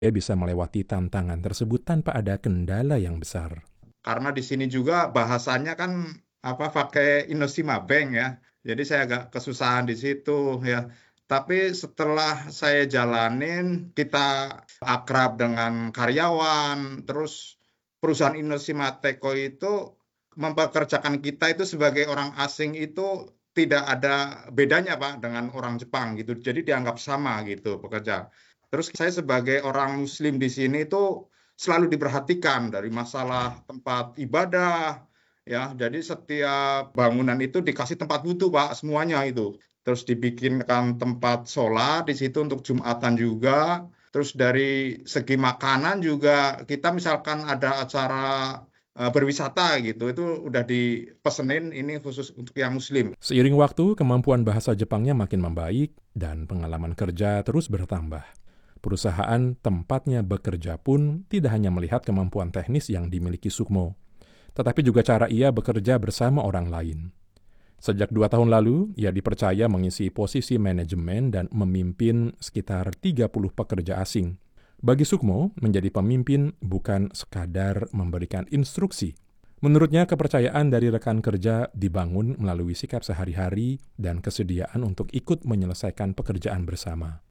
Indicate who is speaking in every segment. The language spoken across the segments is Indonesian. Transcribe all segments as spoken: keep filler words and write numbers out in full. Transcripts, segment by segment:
Speaker 1: Dia bisa melewati tantangan tersebut tanpa ada kendala yang besar.
Speaker 2: Karena di sini juga bahasanya kan apa pakai Indosima Bank ya. Jadi saya agak kesusahan di situ ya. Tapi setelah saya jalanin, kita akrab dengan karyawan, terus perusahaan Indosima Teko itu mempekerjakan kita itu sebagai orang asing itu tidak ada bedanya Pak dengan orang Jepang gitu. Jadi dianggap sama gitu pekerja. Terus saya sebagai orang Muslim di sini itu selalu diperhatikan dari masalah tempat ibadah ya. Jadi setiap bangunan itu dikasih tempat wudhu Pak, semuanya itu. Terus dibikinkan tempat sholat di situ untuk Jumatan juga. Terus dari segi makanan juga kita misalkan ada acara eh, berwisata gitu, itu udah dipesenin ini khusus untuk yang Muslim.
Speaker 1: Seiring waktu, kemampuan bahasa Jepangnya makin membaik dan pengalaman kerja terus bertambah. Perusahaan tempatnya bekerja pun tidak hanya melihat kemampuan teknis yang dimiliki Sukmo, tetapi juga cara ia bekerja bersama orang lain. Sejak dua tahun lalu, ia dipercaya mengisi posisi manajemen dan memimpin sekitar tiga puluh pekerja asing. Bagi Sukmo, menjadi pemimpin bukan sekadar memberikan instruksi. Menurutnya, kepercayaan dari rekan kerja dibangun melalui sikap sehari-hari dan kesediaan untuk ikut menyelesaikan pekerjaan bersama.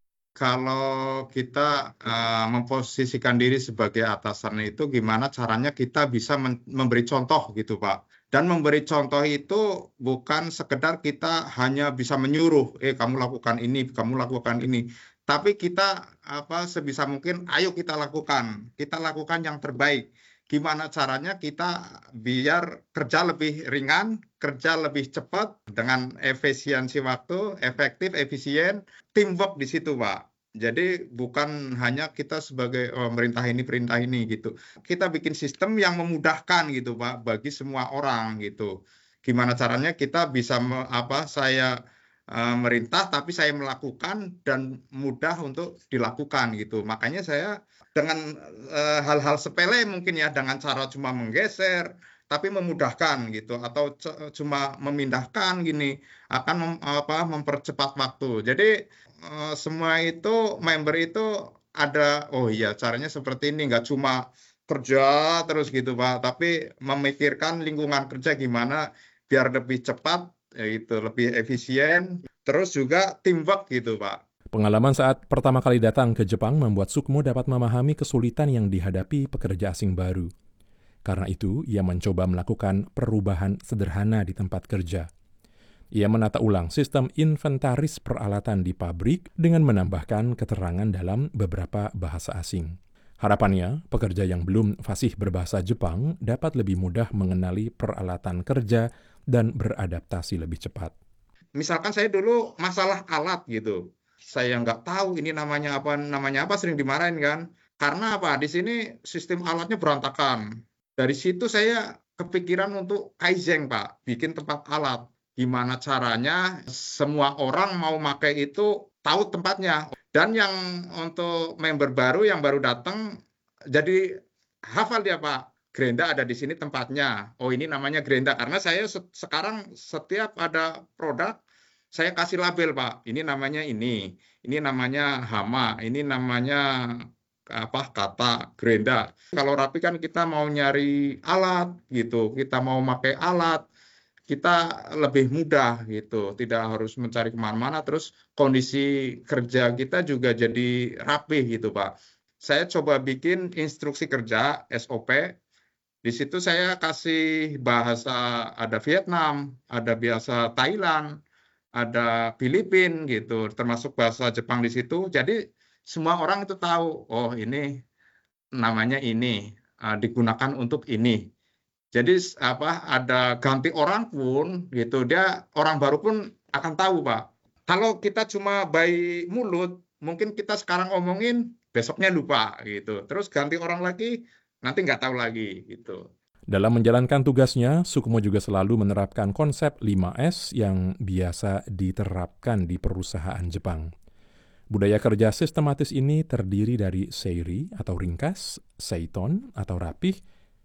Speaker 2: Kalau kita uh, memposisikan diri sebagai atasan itu gimana caranya kita bisa men- memberi contoh gitu Pak. Dan memberi contoh itu bukan sekedar kita hanya bisa menyuruh, eh kamu lakukan ini, kamu lakukan ini. Tapi kita apa sebisa mungkin ayo kita lakukan. Kita lakukan yang terbaik. Gimana caranya kita biar kerja lebih ringan, kerja lebih cepat dengan efisiensi waktu, efektif, efisien, teamwork di situ, Pak. Jadi bukan hanya kita sebagai oh, merintah ini, perintah ini gitu. Kita bikin sistem yang memudahkan gitu, Pak, bagi semua orang gitu. Gimana caranya kita bisa me- apa saya eh, merintah tapi saya melakukan dan mudah untuk dilakukan gitu. Makanya saya dengan eh, hal-hal sepele mungkin ya dengan cara cuma menggeser tapi memudahkan gitu atau c- cuma memindahkan gini akan mem- apa mempercepat waktu. Jadi eh, semua itu member itu ada oh iya caranya seperti ini nggak cuma kerja terus gitu Pak tapi memikirkan lingkungan kerja gimana biar lebih cepat yaitu lebih efisien terus juga teamwork gitu Pak.
Speaker 1: Pengalaman saat pertama kali datang ke Jepang membuat Sukmo dapat memahami kesulitan yang dihadapi pekerja asing baru. Karena itu, ia mencoba melakukan perubahan sederhana di tempat kerja. Ia menata ulang sistem inventaris peralatan di pabrik dengan menambahkan keterangan dalam beberapa bahasa asing. Harapannya, pekerja yang belum fasih berbahasa Jepang dapat lebih mudah mengenali peralatan kerja dan beradaptasi lebih cepat.
Speaker 2: Misalkan saya dulu masalah alat gitu. Saya nggak tahu ini namanya apa, namanya apa sering dimarahin kan. Karena apa? Di sini sistem alatnya berantakan. Dari situ saya kepikiran untuk Kaizen, Pak, bikin tempat alat. Gimana caranya semua orang mau pakai itu tahu tempatnya. Dan yang untuk member baru yang baru datang jadi hafal dia, Pak. Grenda ada di sini tempatnya. Oh, ini namanya Grenda karena saya se- sekarang setiap ada produk saya kasih label, Pak. Ini namanya ini. Ini namanya hama, ini namanya apa kata Grenda. Kalau rapi kan kita mau nyari alat gitu, kita mau pakai alat, kita lebih mudah gitu, tidak harus mencari kemana-mana. Terus kondisi kerja kita juga jadi rapih gitu, Pak. Saya coba bikin instruksi kerja S O P. Di situ saya kasih bahasa ada Vietnam, ada bahasa Thailand, ada Filipin gitu, termasuk bahasa Jepang di situ. Jadi semua orang itu tahu, oh ini namanya ini uh, digunakan untuk ini. Jadi apa ada ganti orang pun gitu dia orang baru pun akan tahu Pak. Kalau kita cuma by mulut mungkin kita sekarang omongin besoknya lupa gitu. Terus ganti orang lagi nanti nggak tahu lagi gitu.
Speaker 1: Dalam menjalankan tugasnya, Sukmo juga selalu menerapkan konsep lima S yang biasa diterapkan di perusahaan Jepang. Budaya kerja sistematis ini terdiri dari seiri atau ringkas, seiton atau rapih,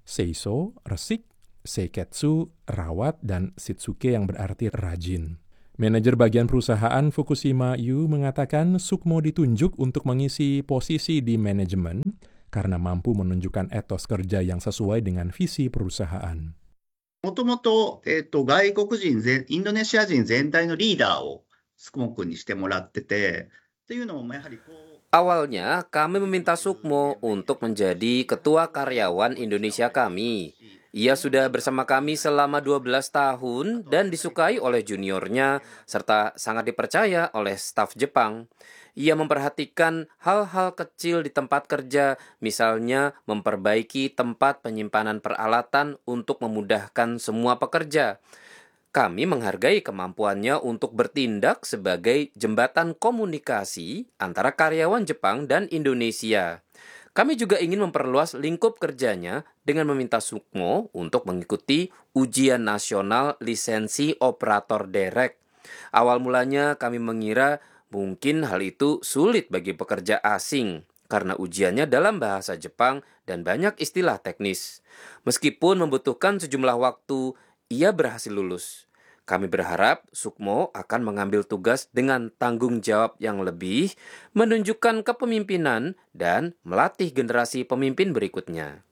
Speaker 1: seiso, resik, seiketsu, rawat, dan shitsuke yang berarti rajin. Manajer bagian perusahaan Fukushima Yu mengatakan Sukmo ditunjuk untuk mengisi posisi di manajemen karena mampu menunjukkan etos kerja yang sesuai dengan visi perusahaan.
Speaker 3: もともと、えっと、外国人全、インドネシア人全体のリーダーをスクモ君にしてもらってて、っていうのもやはりこう
Speaker 4: Awalnya, kami meminta Sukmo untuk menjadi ketua karyawan Indonesia kami. Ia sudah bersama kami selama dua belas tahun dan disukai oleh juniornya, serta sangat dipercaya oleh staf Jepang. Ia memperhatikan hal-hal kecil di tempat kerja, misalnya memperbaiki tempat penyimpanan peralatan untuk memudahkan semua pekerja. Kami menghargai kemampuannya untuk bertindak sebagai jembatan komunikasi antara karyawan Jepang dan Indonesia. Kami juga ingin memperluas lingkup kerjanya dengan meminta Sukmo untuk mengikuti ujian nasional lisensi operator derek. Awal mulanya kami mengira mungkin hal itu sulit bagi pekerja asing karena ujiannya dalam bahasa Jepang dan banyak istilah teknis. Meskipun membutuhkan sejumlah waktu, ia berhasil lulus. Kami berharap Sukmo akan mengambil tugas dengan tanggung jawab yang lebih, menunjukkan kepemimpinan, dan melatih generasi pemimpin berikutnya.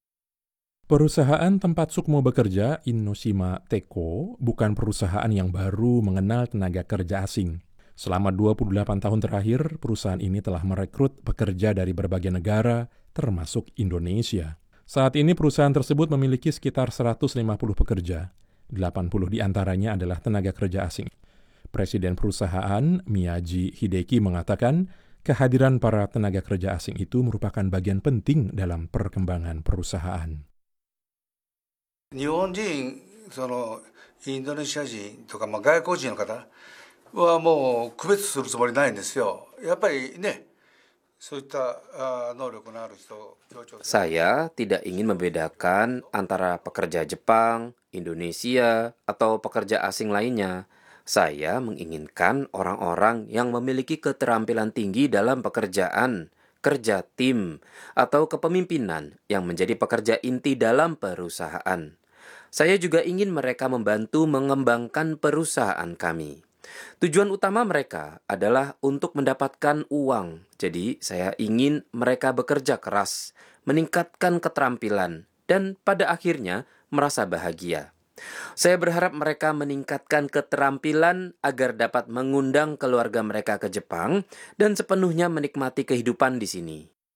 Speaker 1: Perusahaan tempat Sukmo bekerja, Inoshima Teko, bukan perusahaan yang baru mengenal tenaga kerja asing. Selama dua puluh delapan tahun terakhir, perusahaan ini telah merekrut pekerja dari berbagai negara, termasuk Indonesia. Saat ini perusahaan tersebut memiliki sekitar seratus lima puluh pekerja. delapan puluh diantaranya adalah tenaga kerja asing. Presiden perusahaan, Miyaji Hideki, mengatakan kehadiran para tenaga kerja asing itu merupakan bagian penting dalam perkembangan perusahaan.
Speaker 5: 日本人、そのインドネシア人とか、まあ、外国人の方はもう区別するつもりないんですよ。やっぱりね、そういった能力のある人を強調する。
Speaker 4: Saya tidak ingin membedakan antara pekerja Jepang, Indonesia, atau pekerja asing lainnya. Saya menginginkan orang-orang yang memiliki keterampilan tinggi dalam pekerjaan, kerja tim, atau kepemimpinan yang menjadi pekerja inti dalam perusahaan. Saya juga ingin mereka membantu mengembangkan perusahaan kami. Tujuan utama mereka adalah untuk mendapatkan uang. Jadi, saya ingin mereka bekerja keras, meningkatkan keterampilan, dan pada akhirnya merasa bahagia. Saya berharap mereka meningkatkan keterampilan agar dapat mengundang keluarga mereka ke Jepang dan sepenuhnya menikmati kehidupan di sini.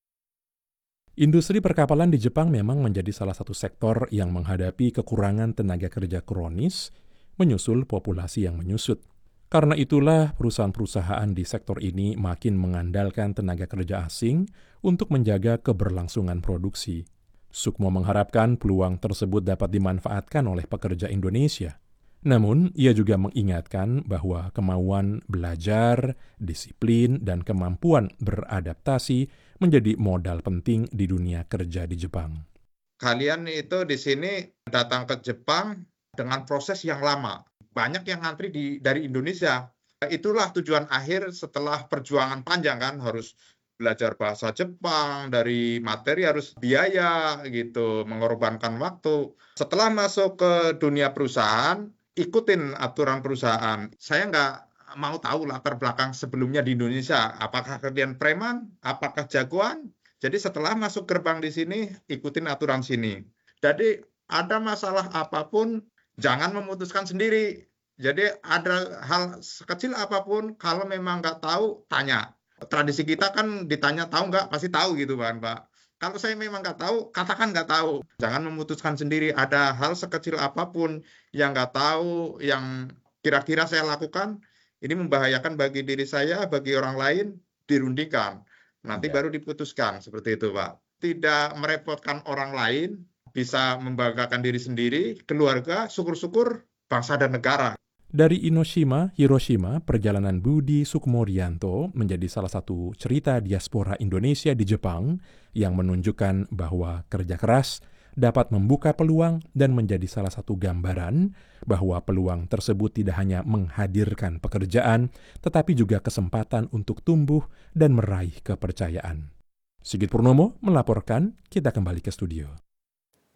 Speaker 1: Industri perkapalan di Jepang memang menjadi salah satu sektor yang menghadapi kekurangan tenaga kerja kronis, menyusul populasi yang menyusut. Karena itulah perusahaan-perusahaan di sektor ini makin mengandalkan tenaga kerja asing untuk menjaga keberlangsungan produksi. Sukmo mengharapkan peluang tersebut dapat dimanfaatkan oleh pekerja Indonesia. Namun, ia juga mengingatkan bahwa kemauan belajar, disiplin, dan kemampuan beradaptasi menjadi modal penting di dunia kerja di Jepang.
Speaker 2: Kalian itu di sini datang ke Jepang dengan proses yang lama. Banyak yang ngantri di, dari Indonesia. Itulah tujuan akhir setelah perjuangan panjang kan, harus belajar bahasa Jepang, dari materi harus biaya gitu, mengorbankan waktu. Setelah masuk ke dunia perusahaan, ikutin aturan perusahaan. Saya nggak mau tahu latar belakang sebelumnya di Indonesia. Apakah kalian preman? Apakah jagoan? Jadi setelah masuk gerbang di sini, ikutin aturan sini. Jadi ada masalah apapun, jangan memutuskan sendiri. Jadi ada hal sekecil apapun, kalau memang nggak tahu, tanya. Tradisi kita kan ditanya tahu nggak, pasti tahu gitu kan Pak. Kalau saya memang nggak tahu, katakan nggak tahu. Jangan memutuskan sendiri. Ada hal sekecil apapun yang nggak tahu, yang kira-kira saya lakukan, ini membahayakan bagi diri saya, bagi orang lain, dirundingkan. Nanti ya. Baru diputuskan, seperti itu Pak. Tidak merepotkan orang lain, bisa membanggakan diri sendiri, keluarga, syukur-syukur, bangsa dan negara.
Speaker 1: Dari Inoshima, Hiroshima, perjalanan Budi Sukmorianto menjadi salah satu cerita diaspora Indonesia di Jepang yang menunjukkan bahwa kerja keras dapat membuka peluang dan menjadi salah satu gambaran bahwa peluang tersebut tidak hanya menghadirkan pekerjaan, tetapi juga kesempatan untuk tumbuh dan meraih kepercayaan. Sigit Purnomo melaporkan, kita kembali ke studio.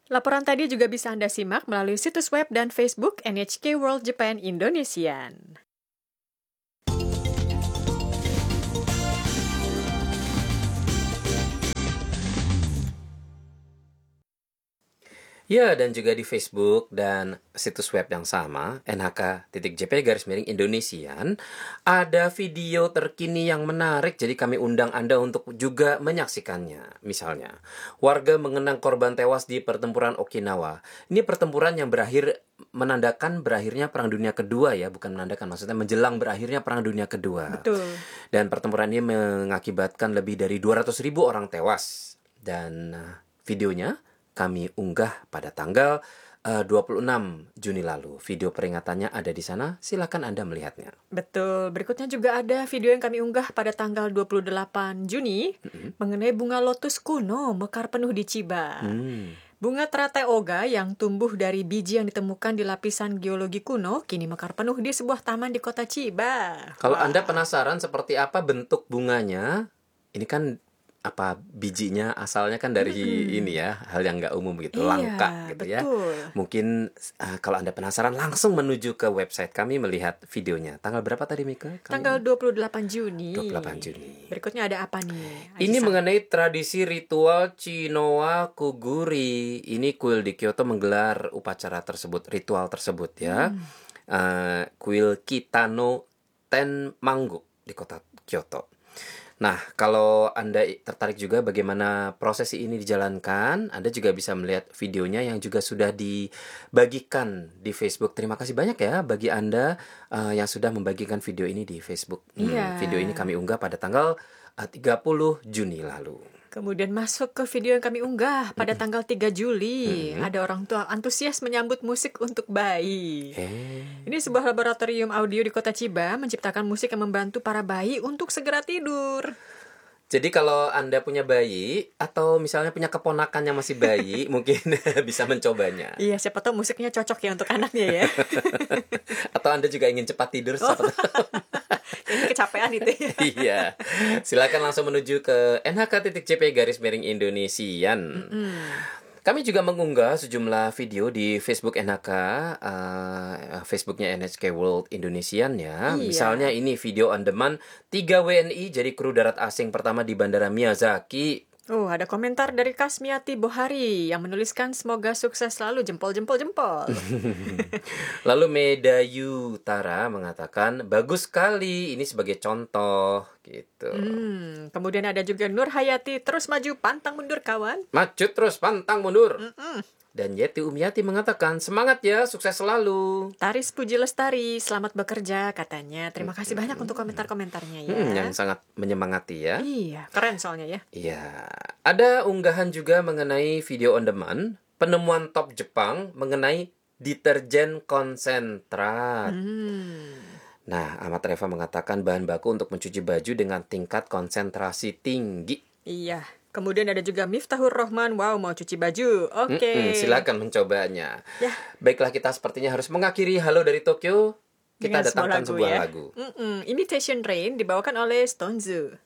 Speaker 6: Laporan tadi juga bisa Anda simak melalui situs web dan Facebook N H K World Japan Indonesian.
Speaker 4: Ya, dan juga di Facebook dan situs web yang sama, N H K titik J P garis miring Indonesian, ada video terkini yang menarik, jadi kami undang Anda untuk juga menyaksikannya. Misalnya, warga mengenang korban tewas di pertempuran Okinawa. Ini pertempuran yang berakhir, menandakan berakhirnya Perang Dunia Kedua ya, bukan menandakan, maksudnya menjelang berakhirnya Perang Dunia Kedua.
Speaker 6: Betul.
Speaker 4: Dan pertempuran ini mengakibatkan lebih dari dua ratus ribu orang tewas. Dan uh, videonya kami unggah pada tanggal uh, dua puluh enam Juni lalu. Video peringatannya ada di sana, silakan Anda melihatnya.
Speaker 6: Betul, berikutnya juga ada video yang kami unggah pada tanggal dua puluh delapan Juni
Speaker 4: Mm-hmm.
Speaker 6: mengenai bunga lotus kuno mekar penuh di Chiba.
Speaker 4: Hmm.
Speaker 6: Bunga teratai oga yang tumbuh dari biji yang ditemukan di lapisan geologi kuno kini mekar penuh di sebuah taman di kota Chiba.
Speaker 4: Kalau
Speaker 6: Wah.
Speaker 4: Anda penasaran seperti apa bentuk bunganya, ini kan apa bijinya asalnya kan dari
Speaker 6: Mm-mm.
Speaker 4: ini ya, hal yang nggak umum gitu,
Speaker 6: Iya,
Speaker 4: langka gitu ya.
Speaker 6: betul.
Speaker 4: Mungkin uh, kalau Anda penasaran langsung menuju ke website kami melihat videonya. Tanggal berapa tadi Mika? Kami-
Speaker 6: Tanggal dua puluh delapan Juni.
Speaker 4: dua puluh delapan Juni.
Speaker 6: Berikutnya ada apa nih?
Speaker 4: Ini
Speaker 6: Aziza?
Speaker 4: mengenai tradisi ritual Chinoa Kuguri. Ini kuil di Kyoto menggelar upacara tersebut, ritual tersebut ya.
Speaker 6: Hmm.
Speaker 4: Eh, kuil Kitano Tenmangu di kota Kyoto. Nah, kalau Anda tertarik juga bagaimana prosesi ini dijalankan, Anda juga bisa melihat videonya yang juga sudah dibagikan di Facebook. Terima kasih banyak ya bagi Anda uh, yang sudah membagikan video ini di Facebook. Hmm,
Speaker 6: Iya.
Speaker 4: Video ini kami unggah pada tanggal uh, tiga puluh Juni lalu.
Speaker 6: Kemudian masuk ke video yang kami unggah pada tanggal tiga Juli.
Speaker 4: Mm-mm.
Speaker 6: Ada orang tua antusias menyambut musik untuk bayi.
Speaker 4: Eh,
Speaker 6: Ini sebuah laboratorium audio di kota Chiba menciptakan musik yang membantu para bayi untuk segera tidur.
Speaker 4: Jadi kalau Anda punya bayi atau misalnya punya keponakan yang masih bayi, mungkin bisa mencobanya.
Speaker 6: Iya, siapa tahu musiknya cocok ya untuk anaknya ya.
Speaker 4: Atau Anda juga ingin cepat tidur, siapa tahu.
Speaker 6: Ini kecapean itu ya.
Speaker 4: Iya, silakan langsung menuju ke N H K titik J P garis miring Indonesian.
Speaker 6: Hmm.
Speaker 4: Kami juga mengunggah sejumlah video di Facebook N H K, uh, Facebooknya N H K World Indonesian ya.
Speaker 6: Iya.
Speaker 4: Misalnya ini video on demand tiga W N I jadi kru darat asing pertama di Bandara Miyazaki.
Speaker 6: Oh, ada komentar dari Kasmiati Bohari yang menuliskan semoga sukses selalu jempol-jempol-jempol.
Speaker 4: Lalu Medayu Tara mengatakan bagus sekali ini sebagai contoh gitu.
Speaker 6: Hmm, kemudian ada juga Nur Hayati terus maju pantang mundur kawan.
Speaker 4: Maju terus pantang mundur.
Speaker 6: Mm-mm.
Speaker 4: Dan Yeti Umiati mengatakan semangat ya, sukses selalu.
Speaker 6: Taris Puji Lestari, selamat bekerja katanya. Terima kasih banyak untuk komentar-komentarnya ya.
Speaker 4: Hmm, yang sangat menyemangati ya.
Speaker 6: Iya, keren soalnya ya.
Speaker 4: Iya, ada unggahan juga mengenai video on demand, penemuan top Jepang mengenai deterjen konsentrat.
Speaker 6: Hmm.
Speaker 4: Nah, Ahmad Reva mengatakan bahan baku untuk mencuci baju dengan tingkat konsentrasi tinggi.
Speaker 6: Iya. Kemudian ada juga Miftahur Rohman, wow mau cuci baju. Oke.
Speaker 4: Mm-mm, silakan mencobanya.
Speaker 6: Ya.
Speaker 4: Baiklah, kita sepertinya harus mengakhiri Halo dari Tokyo. Kita
Speaker 6: Dengan sebuah
Speaker 4: datangkan
Speaker 6: lagu
Speaker 4: sebuah
Speaker 6: ya.
Speaker 4: lagu.
Speaker 6: Mm-mm. Imitation Rain dibawakan oleh Stone Zoo.